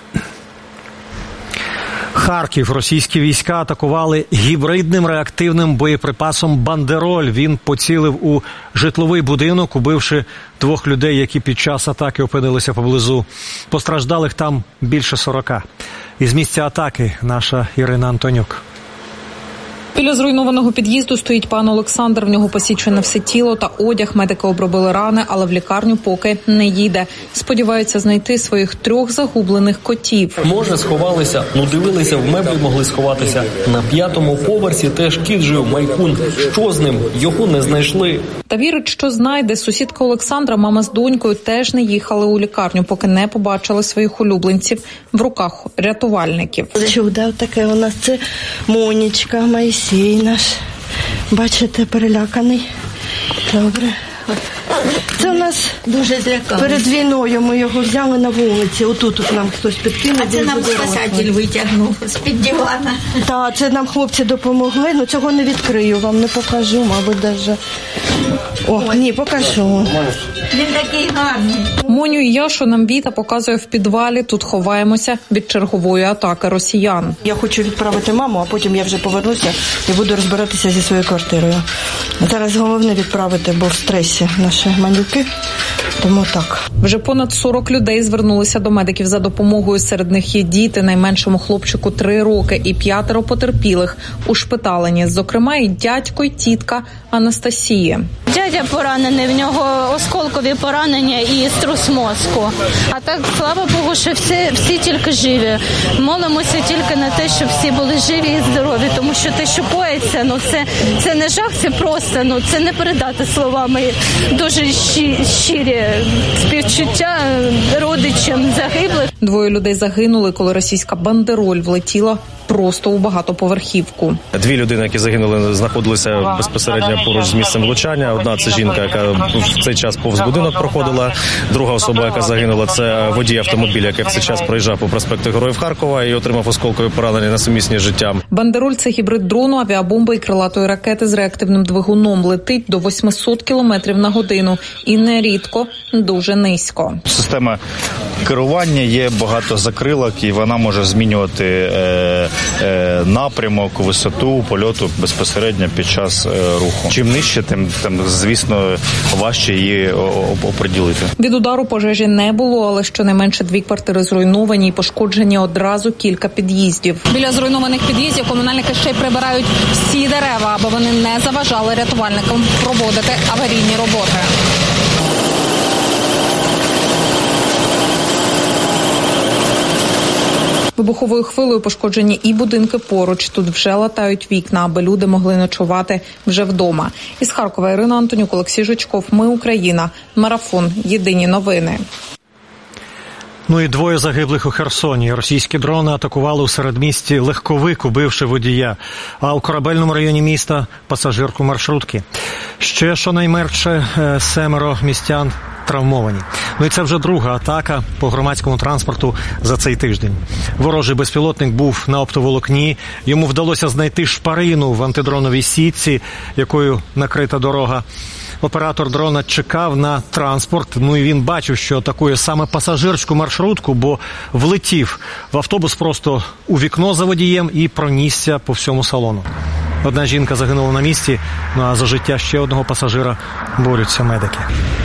[SPEAKER 9] Харків. Російські війська атакували гібридним реактивним боєприпасом «Бандероль». Він поцілив у житловий будинок, убивши двох людей, які під час атаки опинилися поблизу. Постраждалих там більше сорока. Із місця атаки наша Ірина Антонюк.
[SPEAKER 10] Біля зруйнованого під'їзду стоїть пан Олександр. В нього посічене все тіло та одяг. Медики обробили рани, але в лікарню поки не їде. Сподіваються знайти своїх трьох загублених котів.
[SPEAKER 11] Може, сховалися, ну дивилися, в меблі могли сховатися. На п'ятому поверсі теж кіт жив, Майкун. Що з ним? Його не знайшли.
[SPEAKER 10] Та вірить, що знайде. Сусідка Олександра, мама з донькою, теж не їхали у лікарню, поки не побачили своїх улюбленців в руках рятувальників.
[SPEAKER 12] Чудо таке у нас, це Монічка, Моїсій наш. Бачите, переляканий. Добре. Це у нас дуже злякали. Перед війною ми його взяли на вулиці. Отут от нам хтось підкинув.
[SPEAKER 13] А це нам спасатель витягнув з-під дивана.
[SPEAKER 12] Так, це нам хлопці допомогли. Ну цього не відкрию, вам не покажу, мабуть, даже. О, Ой. Ні, покажу.
[SPEAKER 13] Він такий гарний.
[SPEAKER 10] Моню і Яшу нам Віта показує в підвалі. Тут ховаємося від чергової атаки росіян.
[SPEAKER 12] Я хочу відправити маму, а потім я вже повернуся і буду розбиратися зі своєю квартирою. Зараз головне відправити, бо в стресі наші малюки. Тому так.
[SPEAKER 10] Вже понад сорок людей звернулися до медиків за допомогою. Серед них є діти, найменшому хлопчику три роки і п'ятеро потерпілих ушпиталені. Зокрема, і дядько, і тітка Анастасії.
[SPEAKER 14] Дядя поранений, в нього осколкові поранення і струс мозку. А так, слава Богу, що всі, всі тільки живі. Молимося тільки на те, щоб всі були живі і здорові, тому що те, що коїться, ну це, це не жах, це просто, ну це не передати словами. Дуже щирі, щирі співчуття родичам загиблих.
[SPEAKER 10] Двоє людей загинули, коли російська бандероль влетіла просто у багатоповерхівку.
[SPEAKER 15] Дві людини, які загинули, знаходилися безпосередньо поруч з місцем влучання. Одна – це жінка, яка в цей час повз будинок проходила. Друга особа, яка загинула, це водій автомобіля, який в цей час проїжджав по проспекту Героїв Харкова і отримав осколкові поранення несумісні з життям.
[SPEAKER 10] Бандероль – це гібрид дрону, авіабомби і крилатої ракети з реактивним двигуном. Летить до вісімсот кілометрів на годину і нерідко дуже низько.
[SPEAKER 16] Система керування є багато закрилок, і вона може змінювати е, е, напрямок, висоту польоту безпосередньо під час е, руху. Чим нижче, тим, тим, звісно, важче її оприділити.
[SPEAKER 10] Від удару пожежі не було, але щонайменше дві квартири зруйновані і пошкоджені одразу кілька під'їздів. Біля зруйнованих під'їздів комунальники ще й прибирають всі дерева, аби вони не заважали рятувальникам проводити аварійні роботи. Вибуховою хвилею пошкоджені і будинки поруч. Тут вже латають вікна, аби люди могли ночувати вже вдома. Із Харкова Ірина Антонюк, Олексій Жучков. Ми Україна. Марафон. Єдині новини.
[SPEAKER 9] Ну і двоє загиблих у Херсоні. Російські дрони атакували у середмісті легковик, убивши водія. А у корабельному районі міста – пасажирку маршрутки. Ще щонайменше семеро містян травмовані. Ну і це вже друга атака по громадському транспорту за цей тиждень. Ворожий безпілотник був на оптоволокні. Йому вдалося знайти шпарину в антидроновій сітці, якою накрита дорога. Оператор дрона чекав на транспорт, ну і він бачив, що атакує саме пасажирську маршрутку, бо влетів в автобус просто у вікно за водієм і пронісся по всьому салону. Одна жінка загинула на місці, ну а за життя ще одного пасажира борються медики.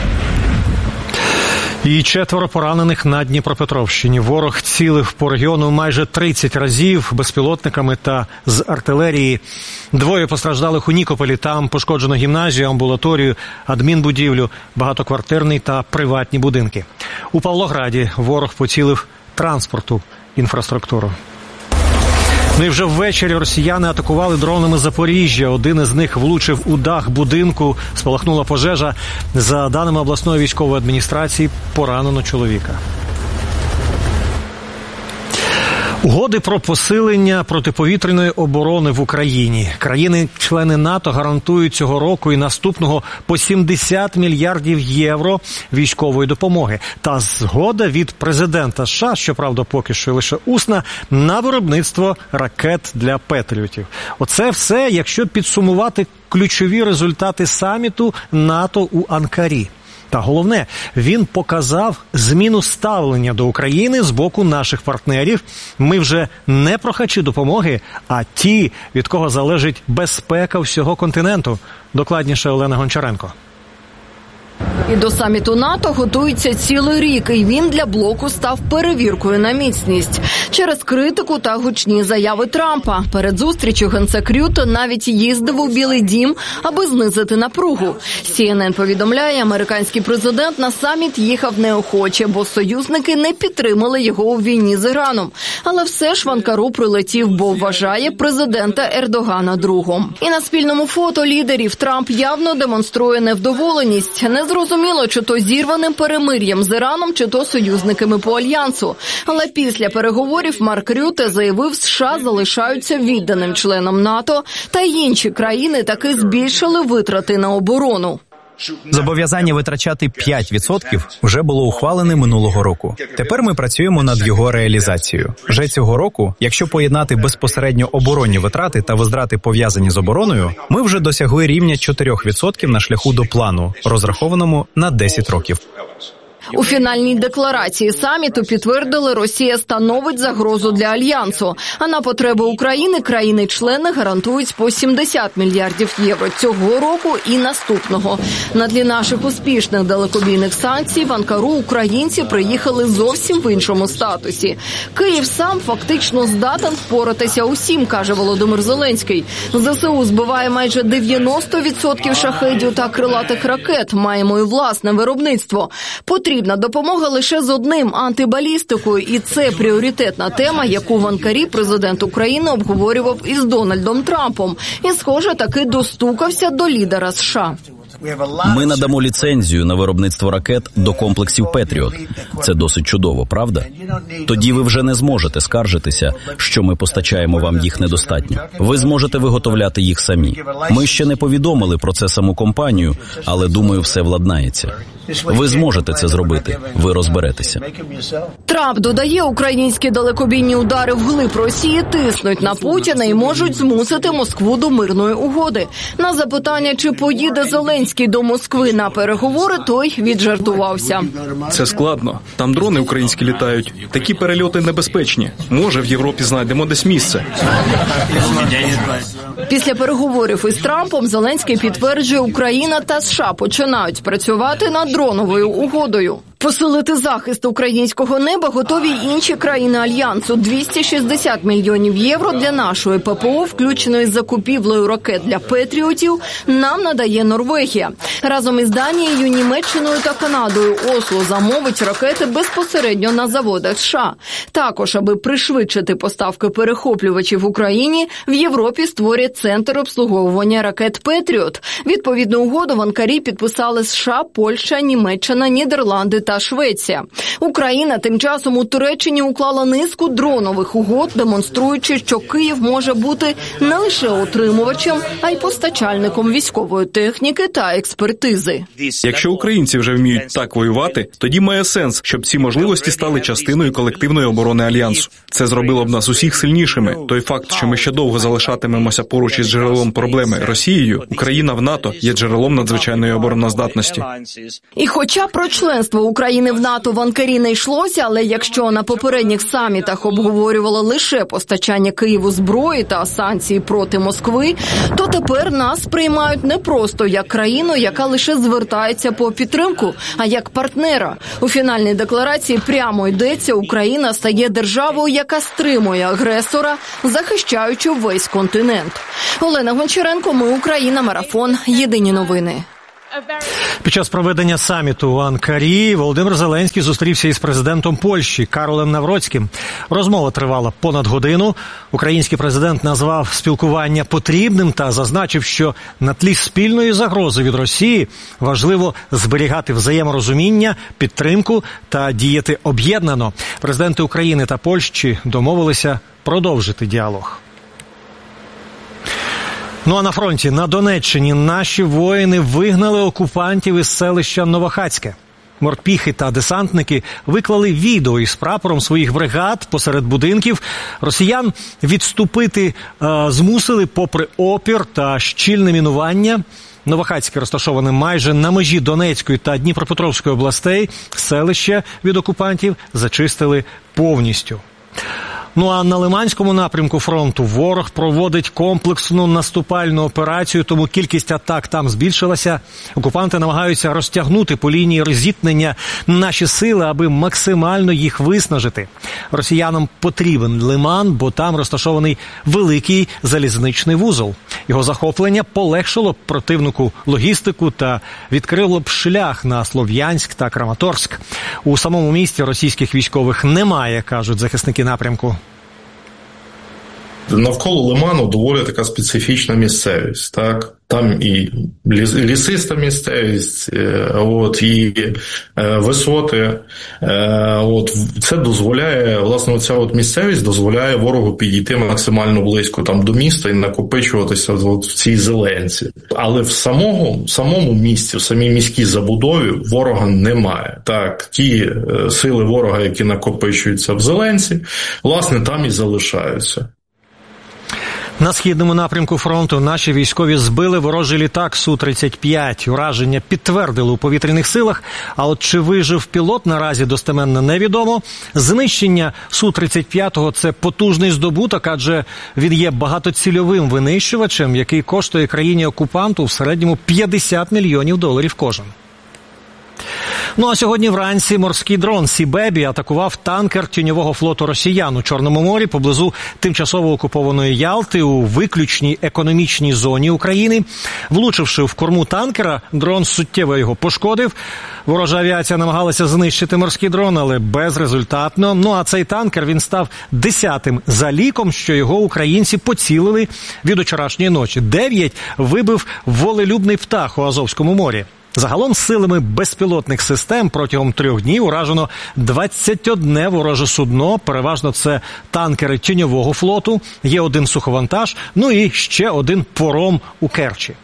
[SPEAKER 9] І четверо поранених на Дніпропетровщині. Ворог цілив по регіону майже тридцять разів безпілотниками та з артилерії. Двоє постраждалих у Нікополі. Там пошкоджено гімназію, амбулаторію, адмінбудівлю, багатоквартирні та приватні будинки. У Павлограді ворог поцілив транспорту, інфраструктуру. Ну і вже ввечері росіяни атакували дронами Запоріжжя. Один із них влучив у дах будинку, спалахнула пожежа. За даними обласної військової адміністрації, поранено чоловіка. Угоди про посилення протиповітряної оборони в Україні. Країни-члени НАТО гарантують цього року і наступного по сімдесят мільярдів євро військової допомоги. Та згода від президента США, щоправда, поки що лише усна, на виробництво ракет для Петріотів. Оце все, якщо підсумувати ключові результати саміту НАТО у Анкарі. Та головне, він показав зміну ставлення до України з боку наших партнерів. Ми вже не прохачі допомоги, а ті, від кого залежить безпека всього континенту. Докладніше Олена Гончаренко.
[SPEAKER 17] І до саміту НАТО готується цілий рік, і він для блоку став перевіркою на міцність. Через критику та гучні заяви Трампа. Перед зустрічю генсек Рютте навіть їздив у Білий дім, аби знизити напругу. Сі Ен Ен повідомляє, американський президент на саміт їхав неохоче, бо союзники не підтримали його у війні з Іраном. Але все ж в Анкару прилетів, бо вважає президента Ердогана другом. І на спільному фото лідерів Трамп явно демонструє невдоволеність. Не зрозуміло, чи то зірваним перемир'ям з Іраном, чи то союзниками по альянсу. Але після переговорів Марк Рютте заявив, США залишаються відданим членом НАТО, та й інші країни таки збільшили витрати на оборону.
[SPEAKER 18] Зобов'язання витрачати п'ять відсотків вже було ухвалене минулого року. Тепер ми працюємо над його реалізацією. Вже цього року, якщо поєднати безпосередньо оборонні витрати та витрати пов'язані з обороною, ми вже досягли рівня чотири відсотки на шляху до плану, розрахованому на десять років.
[SPEAKER 17] У фінальній декларації саміту підтвердили, Росія становить загрозу для Альянсу, а на потреби України країни-члени гарантують по сімдесят мільярдів євро цього року і наступного. На тлі наших успішних далекобійних санкцій в Анкару українці приїхали зовсім в іншому статусі. Київ сам фактично здатен впоратися усім, каже Володимир Зеленський. Зе Се У збиває майже дев'яносто відсотків шахедів та крилатих ракет, маємо і власне виробництво. Потрібна допомога лише з одним – антибалістикою. І це пріоритетна тема, яку в Анкарі президент України обговорював із Дональдом Трампом. І, схоже, таки достукався до лідера США.
[SPEAKER 6] Ми надамо ліцензію на виробництво ракет до комплексів «Петріот». Це досить чудово, правда? Тоді ви вже не зможете скаржитися, що ми постачаємо вам їх недостатньо. Ви зможете виготовляти їх самі. Ми ще не повідомили про це саму компанію, але, думаю, все владнається. Ви зможете це зробити. Ви розберетеся.
[SPEAKER 17] Трамп додає, українські далекобійні удари вглиб Росії тиснуть на Путіна і можуть змусити Москву до мирної угоди. На запитання, чи поїде Зеленський до Москви на переговори, той віджартувався.
[SPEAKER 19] Це складно. Там дрони українські літають. Такі перельоти небезпечні. Може, в Європі знайдемо десь місце.
[SPEAKER 17] Після переговорів із Трампом Зеленський підтверджує, Україна та США починають працювати над дроновою угодою. Посилити захист українського неба готові й інші країни Альянсу. двісті шістдесят мільйонів євро для нашої Пе Пе О, включеної з закупівлею ракет для Петріотів, нам надає Норвегія. Разом із Данією, Німеччиною та Канадою Осло замовить ракети безпосередньо на заводах США. Також, аби пришвидшити поставки перехоплювачів в Україні, в Європі створять центр обслуговування ракет Петріот. Відповідну угоду в Анкарі підписали США, Польща, Німеччина, Нідерланди та та Швеція. Україна тим часом у Туреччині уклала низку дронових угод, демонструючи, що Київ може бути не лише отримувачем, а й постачальником військової техніки та експертизи.
[SPEAKER 19] Якщо українці вже вміють так воювати, тоді має сенс, щоб ці можливості стали частиною колективної оборони Альянсу. Це зробило б нас усіх сильнішими. Той факт, що ми ще довго залишатимемося поруч із джерелом проблеми Росією, Україна в НАТО є джерелом надзвичайної обороноздатності.
[SPEAKER 17] І хоча про членство України в НАТО в Анкарі не йшлося, але якщо на попередніх самітах обговорювали лише постачання Києву зброї та санкції проти Москви, то тепер нас приймають не просто як країну, яка лише звертається по підтримку, а як партнера. У фінальній декларації прямо йдеться, Україна стає державою, яка стримує агресора, захищаючи весь континент. Олена Гончаренко, Ми Україна, Марафон, Єдині новини.
[SPEAKER 9] Під час проведення саміту в Анкарі Володимир Зеленський зустрівся із президентом Польщі Каролем Навроцьким. Розмова тривала понад годину. Український президент назвав спілкування потрібним та зазначив, що на тлі спільної загрози від Росії важливо зберігати взаєморозуміння, підтримку та діяти об'єднано. Президенти України та Польщі домовилися продовжити діалог. Ну а на фронті, на Донеччині, наші воїни вигнали окупантів із селища Новохацьке. Морпіхи та десантники виклали відео із прапором своїх бригад посеред будинків. Росіян відступити е, змусили попри опір та щільне мінування. Новохацьке розташоване майже на межі Донецької та Дніпропетровської областей. Селище від окупантів зачистили повністю. Ну а на Лиманському напрямку фронту ворог проводить комплексну наступальну операцію, тому кількість атак там збільшилася. Окупанти намагаються розтягнути по лінії роззіткнення наші сили, аби максимально їх виснажити. Росіянам потрібен Лиман, бо там розташований великий залізничний вузол. Його захоплення полегшило б противнику логістику та відкрило б шлях на Слов'янськ та Краматорськ. У самому місті російських військових немає, кажуть захисники напрямку.
[SPEAKER 20] Навколо Лиману доволі така специфічна місцевість, так? Там і лісиста місцевість, от, і висоти. От, це дозволяє, власне, ця от місцевість дозволяє ворогу підійти максимально близько там до міста і накопичуватися от в цій зеленці. Але в самому, самому місті, в самій міській забудові ворога немає. Так, ті сили ворога, які накопичуються в зеленці, власне, там і залишаються.
[SPEAKER 9] На східному напрямку фронту наші військові збили ворожий літак Су тридцять п'ять. Ураження підтвердили у повітряних силах, а от чи вижив пілот наразі достеменно невідомо. Знищення Су тридцять п'ять – це потужний здобуток, адже він є багатоцільовим винищувачем, який коштує країні-окупанту в середньому п'ятдесят мільйонів доларів кожен. Ну а сьогодні вранці морський дрон Сі-Бебі атакував танкер тіньового флоту росіян у Чорному морі поблизу тимчасово окупованої Ялти у виключній економічній зоні України. Влучивши в корму танкера, дрон суттєво його пошкодив. Ворожа авіація намагалася знищити морський дрон, але безрезультатно. Ну а цей танкер, він став десятим за ліком, що його українці поцілили від вчорашньої ночі. Дев'ять вибив волелюбний птах у Азовському морі. Загалом силами безпілотних систем протягом трьох днів уражено двадцять одне вороже судно, переважно це танкери тіньового флоту, є один суховантаж, ну і ще один пором у Керчі.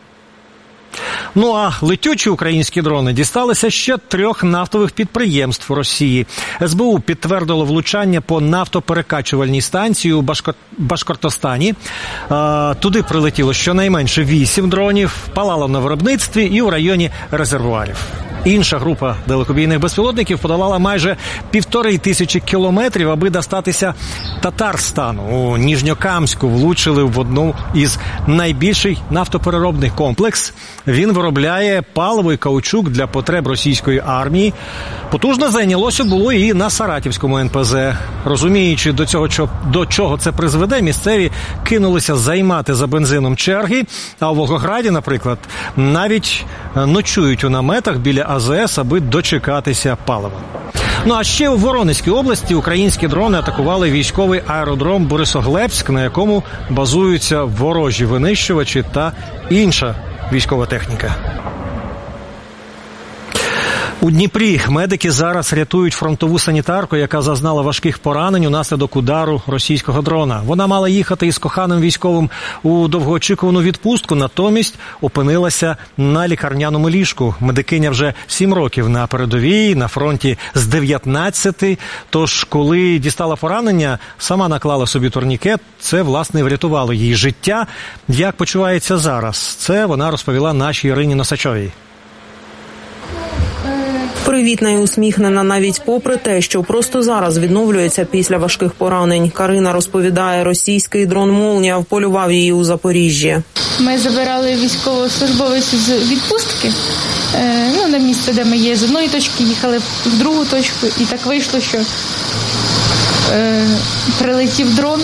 [SPEAKER 9] Ну а летючі українські дрони дісталися ще трьох нафтових підприємств Росії. Ес Бе У підтвердило влучання по нафтоперекачувальній станції у Башкор... Башкортостані. А, туди прилетіло щонайменше вісім дронів, палало на виробництві і у районі резервуарів. Інша група далекобійних безпілотників подолала майже півтори тисячі кілометрів, аби достатися Татарстану. У Ніжньокамську влучили в одну із найбільший нафтопереробний комплекс. Він виробляє паливо і каучук для потреб російської армії. Потужно зайнялося було і на Саратівському ен пе зе. Розуміючи, до цього, до чого це призведе, місцеві кинулися займати за бензином черги. А у Волгограді, наприклад, навіть ночують у наметах біля а зе ес, аби дочекатися палива. Ну а ще у Воронезькій області українські дрони атакували військовий аеродром Борисоглебськ, на якому базуються ворожі винищувачі та інша військова техніка. У Дніпрі медики зараз рятують фронтову санітарку, яка зазнала важких поранень унаслідок удару російського дрона. Вона мала їхати із коханим військовим у довгоочікувану відпустку, натомість опинилася на лікарняному ліжку. Медикиня вже сім років на передовій, на фронті з дев'ятнадцяти. Тож, коли дістала поранення, сама наклала собі турнікет. Це, власне, врятувало її життя. Як почувається зараз? Це вона розповіла нашій Ірині Носачовій.
[SPEAKER 21] Привітна і усміхнена навіть попри те, що просто зараз відновлюється після важких поранень. Карина розповідає, російський дрон «Молнія» вполював її у Запоріжжі.
[SPEAKER 22] Ми забирали військовослужбовицю з відпустки, е, ну, на місце, де ми є. З одної точки їхали в другу точку, і так вийшло, що е, прилетів дрон,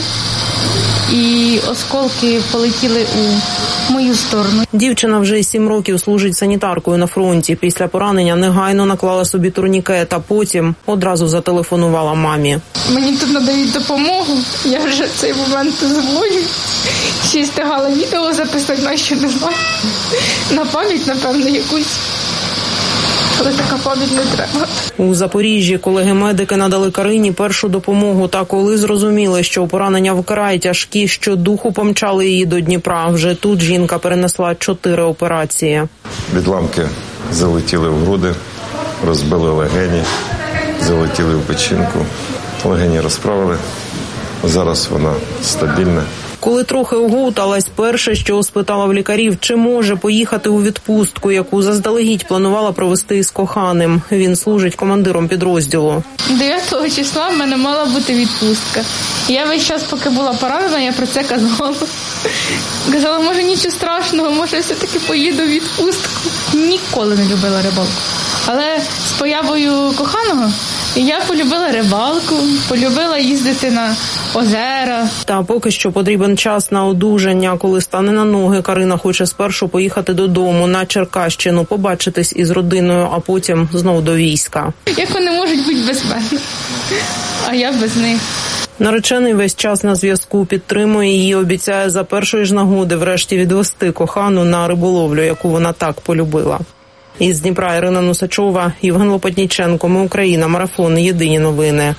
[SPEAKER 22] і осколки полетіли у мою сторону.
[SPEAKER 21] Дівчина вже сім років служить санітаркою на фронті. Після поранення негайно наклала собі турнікет, а потім одразу зателефонувала мамі.
[SPEAKER 22] Мені тут надають допомогу, я вже в цей момент дзвоню. Ще й встигала відео записати, на що не знаю. На пам'ять, напевно, якусь. Але така пам'ять не треба.
[SPEAKER 21] У Запоріжжі колеги-медики надали Карині першу допомогу. Та коли зрозуміли, що поранення вкрай тяжкі, щодуху помчали її до Дніпра. Вже тут жінка перенесла чотири операції.
[SPEAKER 23] Відламки залетіли в груди, розбили легені, залетіли в печінку. Легені розправили. Зараз вона стабільна.
[SPEAKER 21] Коли трохи оговталась, перше, що спитала в лікарів, чи може поїхати у відпустку, яку заздалегідь планувала провести із коханим. Він служить командиром підрозділу.
[SPEAKER 22] дев'ятого числа в мене мала бути відпустка. Я весь час, поки була поранена, я про це казала. Казала, може нічого страшного, може все-таки поїду в відпустку. Ніколи не любила рибалку. Але з появою коханого я полюбила рибалку, полюбила їздити на озера.
[SPEAKER 21] Та поки що потрібен час на одужання. Коли стане на ноги, Карина хоче спершу поїхати додому на Черкащину, побачитись із родиною, а потім знову до війська.
[SPEAKER 22] Як вони можуть бути без мене? А я без них.
[SPEAKER 21] Наречений весь час на зв'язку, підтримує її, обіцяє за першої ж нагоди врешті відвести кохану на риболовлю, яку вона так полюбила. Із Дніпра Ірина Носачова, Євген Лопатніченко. Ми Україна. Марафон. Єдині новини.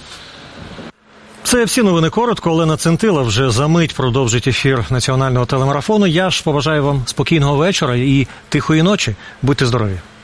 [SPEAKER 9] Це всі новини коротко. Олена Центила вже за мить продовжить ефір національного телемарафону. Я ж побажаю вам спокійного вечора і тихої ночі. Будьте здорові.